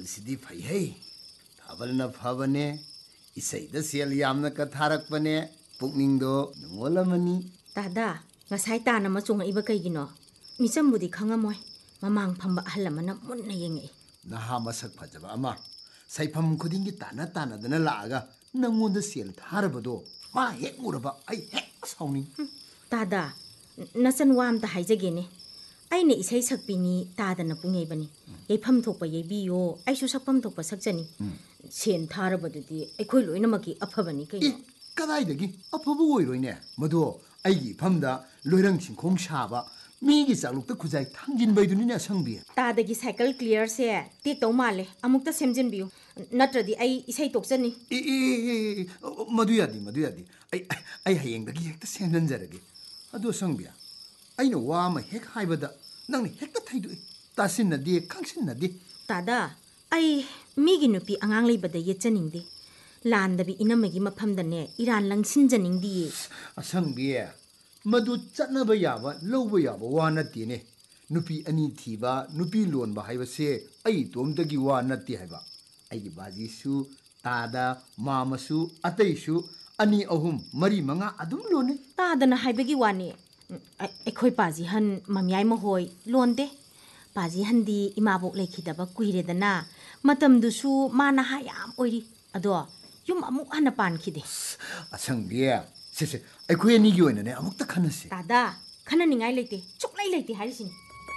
ꯊꯥꯕꯜꯁꯤꯗꯤ ꯐꯩꯍꯩ ꯊꯥꯕꯜꯅ ꯐꯕꯅꯦ ꯏꯁꯩꯗ ꯁꯦꯜ ꯌꯥꯝꯅ ꯀꯊꯥꯔꯛꯄꯅꯦ ꯄꯨꯛꯅꯤꯡꯗꯣ ꯅꯨꯡꯉꯣꯜꯂꯝꯃꯅꯤ ꯇꯥꯗꯥ ꯉꯁꯥꯏ ꯇꯥꯟ ꯑꯃ ꯆꯣꯡꯉꯛꯏꯕ ꯀꯩꯒꯤꯅꯣ ꯃꯤꯆꯝꯕꯨꯗꯤ ꯈꯪꯉꯝꯃꯣꯏ ꯃꯃꯥꯡ ꯐꯝꯕ ꯑꯍꯜ ꯑꯃꯅ ꯃꯨꯟꯅ ꯌꯦꯡꯉꯛꯏ ꯅꯍꯥ ꯃꯁꯛ ꯐꯖꯕ ꯑꯃ ꯁꯩꯐꯝ ꯈꯨꯗꯤꯡꯒꯤ ꯇꯥꯟꯅꯗꯅ ꯂꯥꯛꯑꯒ ꯅꯪꯉꯣꯟꯗ ꯁꯦꯜ ꯊꯥꯔꯕꯗꯣ ꯃꯥ ꯍꯦꯛ ꯎꯔꯕ ꯑꯩ ꯍꯦꯛ ꯁꯥꯎꯅꯤꯡ ꯇꯥꯗꯥ ꯅꯆꯟ ꯋꯥ ꯑꯝꯇ ꯍꯥꯏꯖꯒꯦꯅꯦ ꯑꯩꯅ ꯏꯁꯩ ꯁꯛꯄꯤꯅꯤ ꯇꯥꯗꯅ ꯄꯨꯡꯌꯩꯕꯅꯤ ꯌꯩꯐꯝ ꯊꯣꯛꯄ ꯌꯩꯕꯤꯌꯣ ꯑꯩꯁꯨ ꯁꯛꯐꯝ ꯊꯣꯛꯄ ꯁꯛꯆꯅꯤ ꯁꯦꯟ ꯊꯥꯔꯕꯗꯨꯗꯤ ꯑꯩꯈꯣꯏ ꯂꯣꯏꯅꯃꯛꯀꯤ ꯑꯐꯕꯅꯤ ꯀꯩꯅꯣ ꯀꯗꯥꯏꯗꯒꯤ ꯑꯐꯕ ꯑꯣꯏꯔꯣꯏꯅꯦ ꯃꯗꯣ ꯑꯩꯒꯤ ꯏꯐꯝꯗ ꯂꯣꯏꯔꯪ ꯁꯤꯡꯈꯣꯡ ꯁꯥꯕ ꯃꯤꯒꯤ ꯆꯥꯛꯂꯨꯛꯇ ꯈꯨꯖꯥꯏ ꯊꯥꯡꯖꯤꯟꯕꯩꯗꯨꯅꯤꯅꯦ ꯑꯁꯪꯕꯤ ꯇꯥꯗꯒꯤ ꯁꯥꯏꯀꯜ ꯀ꯭ꯂꯤꯌꯔꯁꯦ ꯇꯦꯛꯇꯧ ꯃꯥꯜꯂꯦ ꯑꯃꯨꯛꯇ ꯁꯦꯝꯖꯤꯟꯕꯤꯌꯨ ꯅꯠꯇ꯭ꯔꯗꯤ ꯑꯩ ꯏꯁꯩ ꯇꯣꯛꯆꯅꯤ ꯃꯗꯨ ꯌꯥꯗꯦ ꯑꯩ ꯍꯌꯦꯡꯗꯒꯤ ꯍꯦꯛꯇ ꯁꯦꯝꯖꯤꯟꯖꯔꯒꯦ ꯑꯗꯣ ꯑꯁꯪꯕꯤ ꯑꯩꯅ ꯋꯥ ꯑꯃ ꯍꯦꯛ ꯍꯥꯏꯕꯗ ꯅꯪꯅ ꯍꯦꯛꯇ ꯊꯩꯗꯣꯛꯏ ꯇꯥꯁꯤꯟꯅꯗꯦ ꯈꯪꯁꯤꯟꯅꯗꯦ ꯇꯥꯗꯥ ꯑꯩ ꯃꯤꯒꯤ ꯅꯨꯄꯤ ꯑꯉꯥꯡ ꯂꯩꯕꯗ ꯌꯦꯠꯆꯅꯤꯡꯗꯦ ꯂꯥꯟꯗꯕꯤ ꯏꯅꯝꯃꯒꯤ ꯃꯐꯝꯗꯅꯦ ꯏꯔꯥꯟ ꯂꯪꯁꯤꯟꯖꯅꯤꯡꯗꯤꯌꯦ ꯑꯁꯪꯕꯤ ꯃꯗꯨ ꯆꯠꯅꯕ ꯌꯥꯕ ꯂꯧꯕ ꯌꯥꯕ ꯋꯥ ꯅꯠꯇꯦꯅꯦ ꯅꯨꯄꯤ ꯑꯅꯤ ꯊꯤꯕ ꯅꯨꯄꯤ ꯂꯣꯟꯕ ꯍꯥꯏꯕꯁꯦ ꯑꯩ ꯏꯇꯣꯝꯇꯒꯤ ꯋꯥ ꯅꯠꯇꯦ ꯍꯥꯏꯕ ꯑꯩꯒꯤ ꯕꯥꯖꯤꯁꯨ ꯇꯥꯗ ꯃꯥꯃꯁꯨ ꯑꯇꯩꯁꯨ ꯑꯅꯤ ꯑꯍꯨꯝ ꯃꯔꯤ ꯃꯉꯥ ꯑꯗꯨꯝ ꯂꯣꯟꯅꯩ ꯇꯥꯗꯅ ꯍꯥꯏꯕꯒꯤ ꯋꯥꯅꯤ ꯑꯩꯈꯣꯏ ꯄꯥꯖꯤꯍꯟ ꯃꯃꯌꯥꯏ ꯃꯍꯣꯏ ꯂꯣꯟꯗꯦ ꯄꯥꯖꯤꯍꯟꯗꯤ ꯏꯃꯥꯕꯣꯛ ꯂꯩꯈꯤꯗꯕ ꯀꯨꯏꯔꯦꯗꯅ ꯃꯇꯝꯗꯨꯁꯨ ꯃꯥ ꯅꯍꯥ ꯌꯥꯝ ꯑꯣꯏꯔꯤ ꯑꯗꯣ ꯌꯨꯝ ꯑꯃꯨꯛ ꯍꯟꯅ ꯄꯥꯟꯈꯤꯗꯦ ꯑꯁꯪꯕꯤ ꯁꯦ ꯑꯩꯈꯣꯏ ꯑꯅꯤꯒꯤ ꯑꯣꯏꯅꯅꯦ ꯑꯃꯨꯛꯇ ꯈꯟꯅꯁꯤ ꯇꯥꯗꯥ ꯈꯟꯅꯅꯤꯡꯉꯥꯏ ꯂꯩꯇꯦ ꯁꯨꯛꯂꯩ ꯂꯩꯇꯦ ꯍꯥꯏꯔꯤꯁꯤꯅꯤ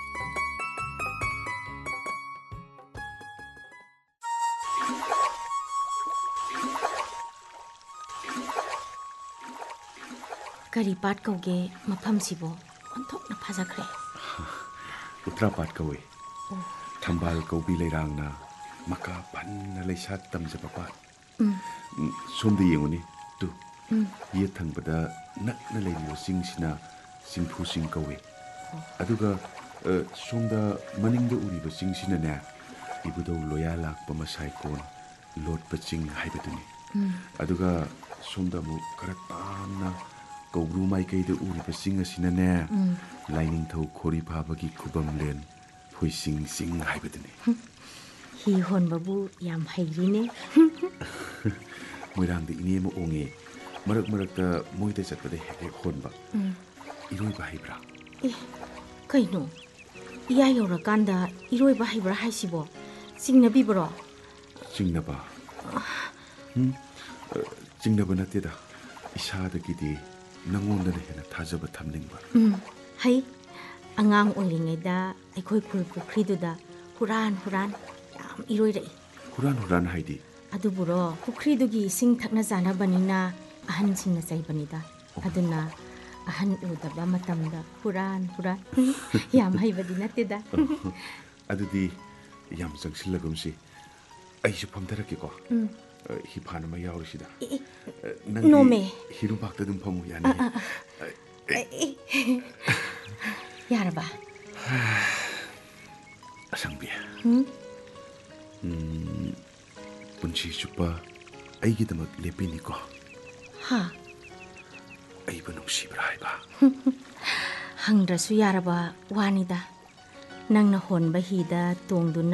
ꯀꯔꯤ ꯄꯥꯠ ꯀꯧꯒꯦ ꯃꯐꯝꯁꯤꯕꯣ ꯑꯣꯟꯊꯣꯛꯅ ꯐꯖꯈ꯭ꯔꯦ ꯎꯇ꯭ꯔꯥꯄꯥꯠ ꯀꯧꯏ ꯊꯝꯕꯥꯜ ꯀꯧꯕꯤ ꯂꯩꯔꯥꯡꯅ ꯃꯀꯥ ꯐꯟꯅ ꯂꯩꯁꯥꯠ ꯇꯝꯖꯕ ꯄꯥꯠ ꯁꯣꯝꯗ ꯌꯦꯡꯉꯨꯅꯤ ꯇꯨ ꯌꯦꯠ ꯊꯪꯕꯗ ꯅꯛꯅ ꯂꯩꯔꯤꯕ ꯆꯤꯡꯁꯤꯅ ꯆꯤꯡꯐꯨ ꯆꯤꯡ ꯀꯧꯏ ꯑꯗꯨꯒ ꯁꯣꯝꯗ ꯃꯅꯤꯡꯗ ꯎꯔꯤꯕ ꯆꯤꯡꯁꯤꯅꯅꯦ ꯏꯕꯨꯙꯧ ꯂꯣꯌꯥ ꯂꯥꯛꯄ ꯃꯁꯥꯏꯀꯣꯟ ꯂꯣꯠꯄ ꯆꯤꯡ ꯍꯥꯏꯕꯗꯨꯅꯤ ꯑꯗꯨꯒ ꯁꯣꯝꯗ ꯑꯃꯨꯛ ꯈꯔ ꯇꯥꯝꯅ ꯀꯧꯕ꯭ꯔꯨ ꯃꯥꯏꯀꯩꯗ ꯎꯔꯤꯕ ꯆꯤꯡ ꯑꯁꯤꯅꯅꯦ ꯂꯥꯏꯅꯤꯡꯊꯧ ꯈꯣꯔꯤꯐꯥꯕꯒꯤ ꯈꯨꯕꯝꯂꯦꯟ ꯐꯣꯏꯁꯤꯡ ꯆꯤꯡ ꯍꯥꯏꯕꯗꯨꯅꯤ ꯍꯤ ꯍꯣꯟꯕꯕꯨ ꯌꯥꯝ ꯍꯩꯔꯤꯅꯦ ꯃꯣꯏꯔꯥꯡꯗ ꯏꯅꯦ ꯑꯃ ꯑꯣꯡꯉꯦ ꯃꯔꯛ ꯃꯔꯛꯇ ꯃꯣꯏꯗ ꯆꯠꯄꯗ ꯍꯦꯛ ꯍꯦꯛ ꯍꯣꯟꯕ ꯏꯔꯣꯏꯕ ꯍꯩꯕ꯭ꯔꯥ ꯀꯩꯅꯣ ꯏꯌꯥ ꯌꯧꯔꯀꯥꯟꯗ ꯏꯔꯣꯏꯕ ꯍꯩꯕ꯭ꯔꯥ ꯍꯥꯏꯁꯤꯕꯣ ꯆꯤꯡꯅꯕꯤꯕ꯭ꯔꯣ ꯆꯤꯡꯅꯕ ꯆꯤꯡꯅꯕ ꯅꯠꯇꯦꯗ ꯏꯁꯥꯗꯒꯤꯗꯤ ꯅꯪꯉꯣꯟꯗꯅ ꯍꯦꯟꯅ ꯊꯥꯖꯕ ꯊꯝꯅꯤꯡꯕ ꯍꯩ ꯑꯉꯥꯡ ꯑꯣꯏꯔꯤꯉꯩꯗ ꯑꯩꯈꯣꯏ ꯈꯨꯜ ꯄꯨꯈ꯭ꯔꯤꯗꯨꯗ ꯍꯨꯔꯥꯟ ꯌꯥꯝ ꯏꯔꯣꯏꯔꯛꯏ ꯍꯨꯔꯥꯟ ꯍꯥꯏꯗꯤ ꯑꯗꯨꯕꯨꯔꯣ ꯄꯨꯈ꯭ꯔꯤꯗꯨꯒꯤ ꯏꯁꯤꯡ ꯊꯛꯅ ꯆꯥꯅꯕꯅꯤꯅ ꯑꯍꯟꯁꯤꯡꯅ ꯆꯩꯕꯅꯤꯗ ꯑꯗꯨꯅ ꯑꯍꯟ ꯎꯗꯕ ꯃꯇꯝꯗ ꯍꯨꯔꯥꯟ ꯌꯥꯝ ꯍꯩꯕꯗꯤ ꯅꯠꯇꯦꯗ ꯑꯗꯨꯗꯤ ꯌꯥꯝ ꯆꯪꯁꯤꯜꯂꯒꯨꯝꯁꯤ ꯑꯩꯁꯨ ꯐꯝꯊꯔꯛꯀꯦꯀꯣ ꯍꯤꯐꯥꯟ ꯑꯃ ꯌꯥꯎꯔꯤꯁꯤꯗ ꯅꯣꯃꯦ ꯍꯤꯔꯨꯕꯥꯛꯇ ꯑꯗꯨꯝ ꯐꯝꯃꯨ ꯌꯥꯅꯤ ꯌꯥꯔꯕ ꯑꯁꯪꯕꯤ ꯄꯨꯟꯁꯤ ꯆꯨꯞꯄ ꯑꯩꯒꯤꯗꯃꯛ ꯂꯦꯞꯄꯤꯅꯤꯀꯣ ꯑꯩꯕꯨ ꯅꯨꯡꯁꯤꯕ꯭ꯔꯥ ꯍꯥꯏꯕ ꯍꯪꯗ꯭ꯔꯁꯨ ꯌꯥꯔꯕ ꯋꯥꯅꯤꯗ ꯅꯪꯅ ꯍꯣꯟꯕ ꯍꯤꯗ ꯇꯣꯡꯗꯨꯅ